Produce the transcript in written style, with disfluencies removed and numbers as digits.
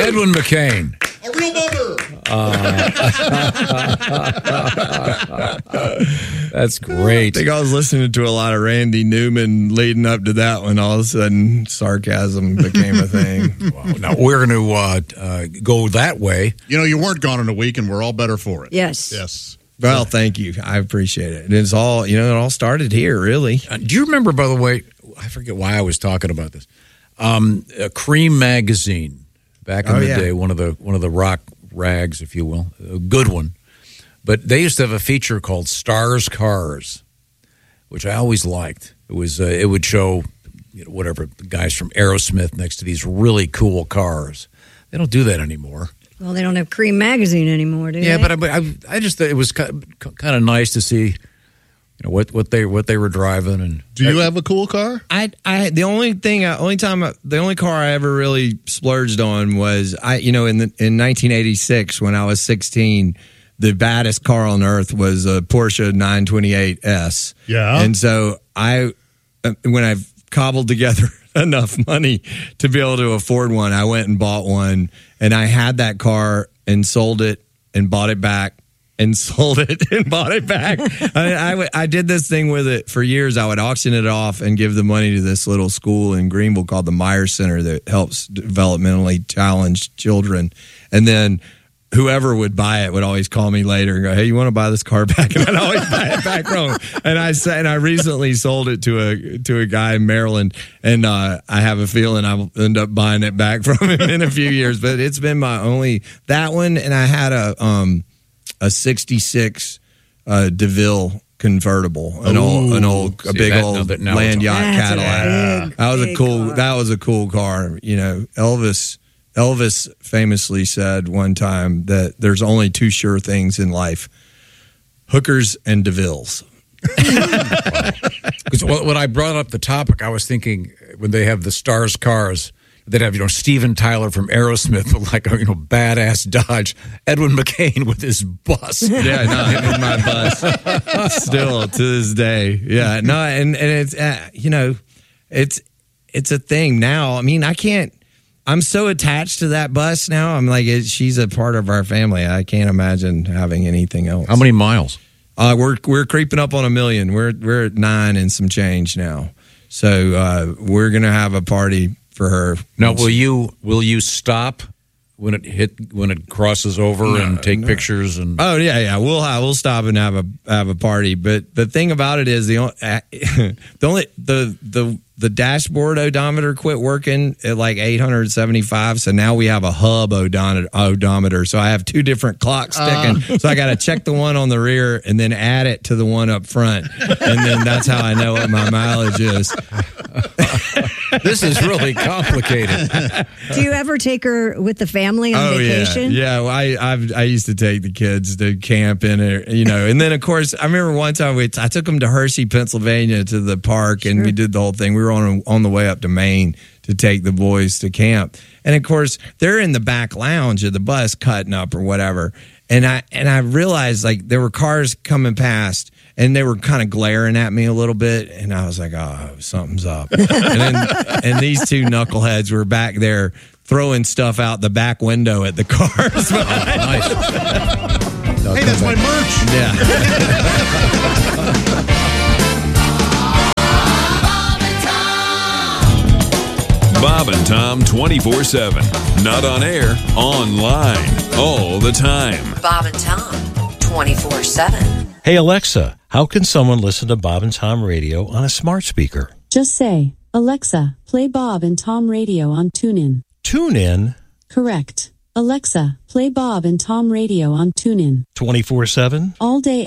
Edwin McCain. A real bummer. That's great. I think I was listening to a lot of Randy Newman leading up to that one. All of a sudden, sarcasm became a thing. Wow. Now, we're going to go that way. You know, you weren't gone in a week, and we're all better for it. Yes. Yes. Well, thank you. I appreciate it. It's all, it all started here, really. Do you remember, by the way, I forget why I was talking about this, Cream Magazine back in the day, one of the rock rags, if you will, a good one. But they used to have a feature called Stars Cars, which I always liked. It would show, whatever, guys from Aerosmith next to these really cool cars. They don't do that anymore. Well, they don't have Cream Magazine anymore, do they? Yeah, but I just thought it was kind of nice to see, what they were driving. And do you have a cool car? The only car I ever really splurged on was in 1986 when I was 16. The baddest car on earth was a Porsche 928S. Yeah, and so when I cobbled together enough money to be able to afford one, I went and bought one, and I had that car and sold it and bought it back and sold it and bought it back. I did this thing with it for years. I would auction it off and give the money to this little school in Greenville called the Meyer Center that helps developmentally challenged children. And then whoever would buy it would always call me later and go, "Hey, you want to buy this car back?" And I'd always buy it back wrong. And I recently sold it to a guy in Maryland, and I have a feeling I'll end up buying it back from him in a few years. But it's been my only that one, and I had a '66 DeVille convertible, a big old land yacht Cadillac. That was a cool car. Elvis famously said one time that there's only two sure things in life: hookers and DeVilles. Because when I brought up the topic, I was thinking when they have the Stars Cars, they'd have Steven Tyler from Aerosmith with like a badass Dodge, Edwin McCain with his bus. Yeah, no, in my bus still to this day. Yeah, no, and it's it's a thing now. I mean, I can't. I'm so attached to that bus now. I'm like, she's a part of our family. I can't imagine having anything else. How many miles? We're creeping up on 1 million. We're at 9 and some change now. So we're gonna have a party for her. Now, will you stop when it crosses over and take pictures and? Oh yeah. We'll stop and have a party. But the thing about it is the dashboard odometer quit working at like 875. So now we have a hub odometer. So I have two different clocks sticking. So I got to check the one on the rear and then add it to the one up front. And then that's how I know what my mileage is. This is really complicated. Do you ever take her with the family on vacation? Yeah. Well, I used to take the kids to camp in it, and then of course I remember one time I took them to Hershey, Pennsylvania to the park, and we did the whole thing. We were on the way up to Maine to take the boys to camp, and of course they're in the back lounge of the bus cutting up or whatever, and I realized like there were cars coming past. And they were kind of glaring at me a little bit, and I was like, "Oh, something's up." and these two knuckleheads were back there throwing stuff out the back window at the cars. Nice. Hey, that's my merch. Yeah. Bob and Tom 24/7. Not on air, online, all the time. Bob and Tom 24/7. Hey Alexa, how can someone listen to Bob and Tom Radio on a smart speaker? Just say, Alexa, play Bob and Tom Radio on TuneIn. TuneIn? Correct. Alexa, play Bob and Tom Radio on TuneIn. 24/7? All day.